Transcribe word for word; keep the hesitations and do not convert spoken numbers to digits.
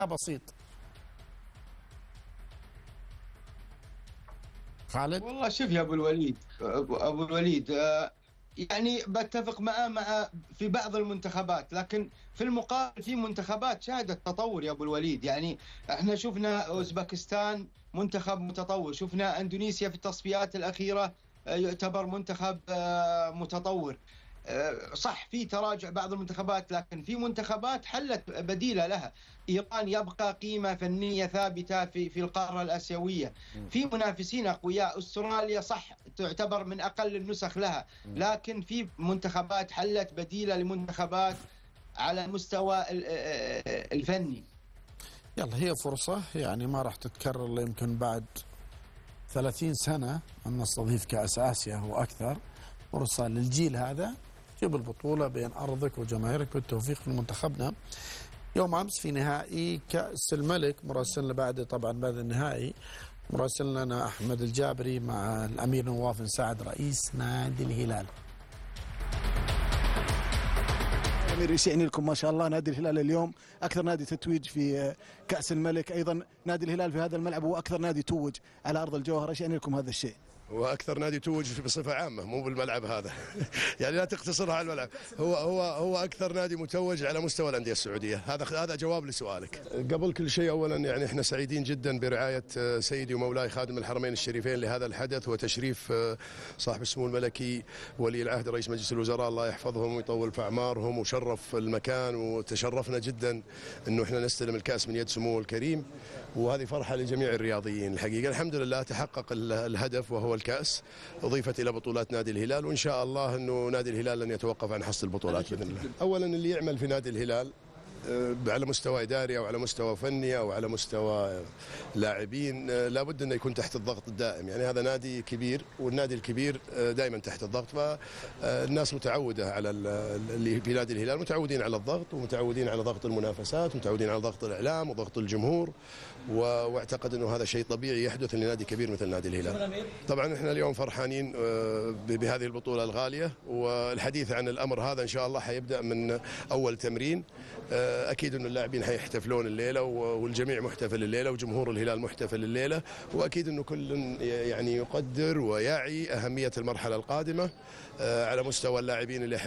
بسيط. خالد؟ والله شوف يا ابو الوليد، ابو أبو الوليد آه، يعني بتفق معاه مع في بعض المنتخبات، لكن في المقابل في منتخبات شهدت تطور يا ابو الوليد. يعني احنا شفنا اوزبكستان منتخب متطور، شفنا اندونيسيا في التصفيات الاخيره آه، يعتبر منتخب آه، متطور. آه، صح في تراجع بعض المنتخبات، لكن في منتخبات حلت بديله لها. ايران يبقى قيمه فنيه ثابته في في القاره الاسيويه. في منافسين اقوياء، استراليا صح تعتبر من اقل النسخ لها، لكن في منتخبات حلت بديله لمنتخبات على المستوى الفني. يلا هي فرصة يعني ما راح تتكرر إلا يمكن بعد ثلاثين سنة أن نستضيف كأس آسيا وأكثر. فرصة للجيل هذا جيب البطولة بين أرضك وجماهيرك، والتوفيق لمنتخبنا. يوم أمس في نهائي كأس الملك مراسلنا بعد طبعا بعد النهائي مراسلنا أحمد الجابري مع الأمير نواف بن سعد رئيس نادي الهلال. أمير يسعني لكم ما شاء الله، نادي الهلال اليوم أكثر نادي تتويج في كأس الملك، أيضا نادي الهلال في هذا الملعب هو أكثر نادي توج على أرض الجوهرة، يسعني لكم هذا الشيء. واكثر نادي توج بصفه عامه مو بالملعب هذا يعني لا تقتصرها على الملعب، هو هو هو اكثر نادي متوج على مستوى الانديه السعوديه. هذا هذا جواب لسؤالك. قبل كل شيء اولا يعني احنا سعيدين جدا برعايه سيدي ومولاي خادم الحرمين الشريفين لهذا الحدث، وتشريف صاحب السمو الملكي ولي العهد رئيس مجلس الوزراء الله يحفظهم ويطول في اعمارهم، وشرف المكان وتشرفنا جدا انه احنا نستلم الكاس من يد سموه الكريم، وهذه فرحه لجميع الرياضيين. الحقيقه الحمد لله تحقق الهدف وهو الكأس، أضيفت إلى بطولات نادي الهلال، وإن شاء الله أنه نادي الهلال لن يتوقف عن حصد البطولات بإذن الله. أولا اللي يعمل في نادي الهلال على مستوى إداري أو على مستوى فني أو على مستوى لاعبين لابد أنه يكون تحت الضغط الدائم. يعني هذا نادي كبير، والنادي الكبير دائما تحت الضغط، فالناس متعودة على اللي في نادي الهلال، متعودين على الضغط ومتعودين على ضغط المنافسات ومتعودين على ضغط الإعلام وضغط الجمهور، واعتقد أنه هذا شيء طبيعي يحدث لنادي كبير مثل نادي الهلال. طبعا احنا اليوم فرحانين بهذه البطولة الغالية، والحديث عن الأمر هذا إن شاء الله حيبدأ من أول تمرين. أكيد أن اللاعبين حيحتفلون الليلة والجميع محتفل الليلة وجمهور الهلال محتفل الليلة، وأكيد أنه كل يعني يقدر ويعي أهمية المرحلة القادمة على مستوى اللاعبين اللي